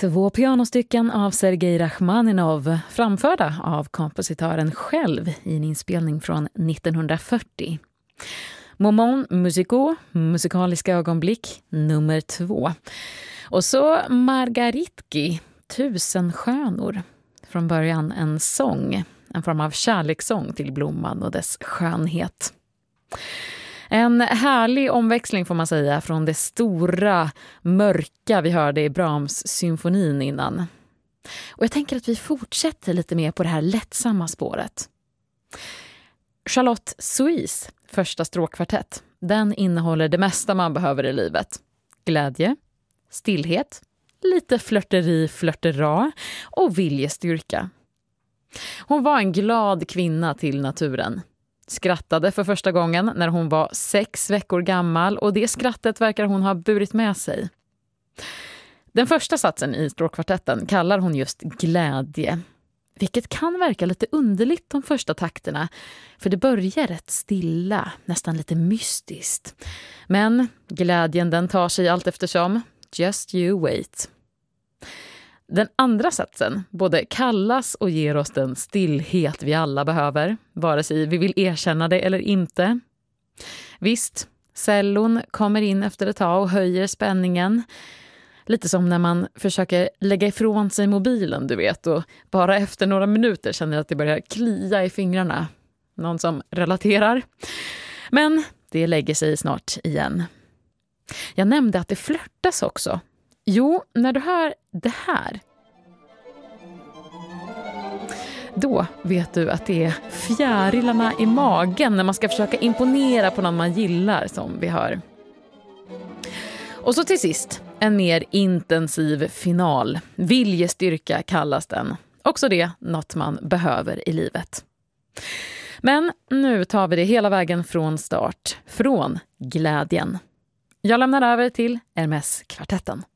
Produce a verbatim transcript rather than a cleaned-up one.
Två pianostycken av Sergej Rachmaninov framförda av kompositören själv i en inspelning från nittonhundrafyrtio. Moment musicaux, musikaliska ögonblick, nummer två. Och så Margaritki, Tusen stjärnor. Från början en sång, en form av kärlekssång till blomman och dess skönhet. En härlig omväxling får man säga från det stora, mörka vi hörde i Brahms symfonin innan. Och jag tänker att vi fortsätter lite mer på det här lättsamma spåret. Charlotte Sois första stråkkvartett, den innehåller det mesta man behöver i livet. Glädje, stillhet, lite flörteri, flörtera och viljestyrka. Hon var en glad kvinna till naturen. Skrattade för första gången när hon var sex veckor gammal och det skrattet verkar hon ha burit med sig. Den första satsen i stråkkvartetten kallar hon just glädje. Vilket kan verka lite underligt de första takterna, för det börjar rätt stilla, nästan lite mystiskt. Men glädjen den tar sig allt eftersom. Just you wait. Den andra satsen både kallas och ger oss den stillhet vi alla behöver, vare sig vi vill erkänna det eller inte. Visst, cellon kommer in efter ett tag och höjer spänningen. Lite som när man försöker lägga ifrån sig mobilen, du vet, och bara efter några minuter känner att det börjar klia i fingrarna. Någon som relaterar. Men det lägger sig snart igen. Jag nämnde att det flörtas också. Jo, när du hör det här, då vet du att det är fjärilarna i magen när man ska försöka imponera på någon man gillar som vi hör. Och så till sist, en mer intensiv final. Viljestyrka kallas den. Också det något man behöver i livet. Men nu tar vi det hela vägen från start, från glädjen. Jag lämnar över till Hermès-kvartetten.